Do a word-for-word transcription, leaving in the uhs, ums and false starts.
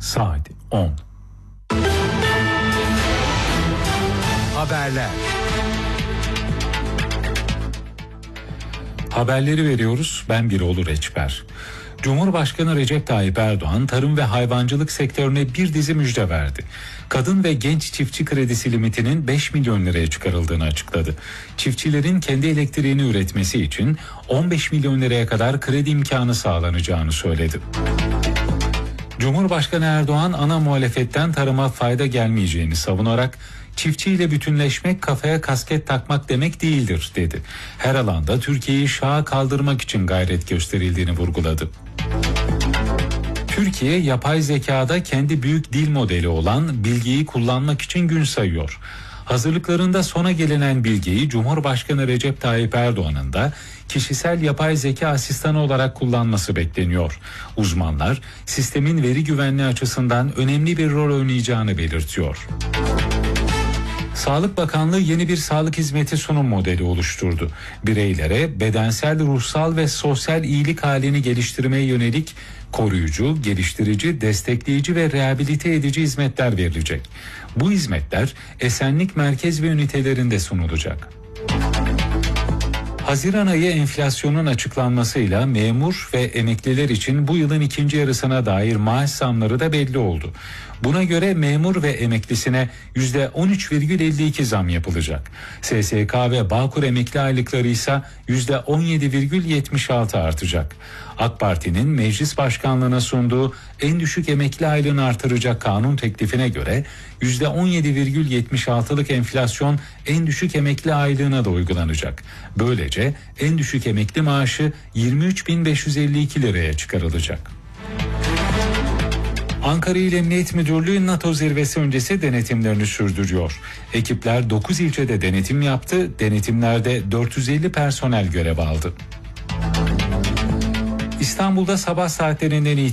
Saat on. Haberler. Haberleri veriyoruz. Ben Biroğlu Reçber. Cumhurbaşkanı Recep Tayyip Erdoğan tarım ve hayvancılık sektörüne bir dizi müjde verdi. Kadın ve genç çiftçi kredisi limitinin beş milyon liraya çıkarıldığını açıkladı. Çiftçilerin kendi elektriğini üretmesi için on beş milyon liraya kadar kredi imkanı sağlanacağını söyledi. Cumhurbaşkanı Erdoğan ana muhalefetten tarıma fayda gelmeyeceğini savunarak çiftçiyle bütünleşmek kafaya kasket takmak demek değildir dedi. Her alanda Türkiye'yi şaha kaldırmak için gayret gösterildiğini vurguladı. Türkiye yapay zekada kendi büyük dil modeli olan Bilge'yi kullanmak için gün sayıyor. Hazırlıklarında sona gelinen Bilge'yi Cumhurbaşkanı Recep Tayyip Erdoğan'ın da kişisel yapay zeka asistanı olarak kullanması bekleniyor. Uzmanlar sistemin veri güvenliği açısından önemli bir rol oynayacağını belirtiyor. Sağlık Bakanlığı yeni bir sağlık hizmeti sunum modeli oluşturdu. Bireylere bedensel, ruhsal ve sosyal iyilik halini geliştirmeye yönelik koruyucu, geliştirici, destekleyici ve rehabilite edici hizmetler verilecek. Bu hizmetler esenlik merkez ve ünitelerinde sunulacak. Haziran ayı enflasyonun açıklanmasıyla memur ve emekliler için bu yılın ikinci yarısına dair maaş zamları da belli oldu. Buna göre memur ve emeklisine yüzde on üç virgül elli iki zam yapılacak. S S K ve Bağkur emekli aylıkları ise yüzde on yedi virgül yetmiş altı artacak. AK Parti'nin meclis başkanlığına sunduğu en düşük emekli aylığını artıracak kanun teklifine göre yüzde on yedi virgül yetmiş altılık enflasyon en düşük emekli aylığına da uygulanacak. Böylece en düşük emekli maaşı yirmi üç bin beş yüz elli iki liraya çıkarılacak. Ankara İl Emniyet Müdürlüğü NATO zirvesi öncesi denetimlerini sürdürüyor. Ekipler dokuz ilçede denetim yaptı. Denetimlerde dört yüz elli personel görev aldı. İstanbul'da sabah saatlerinden itibaren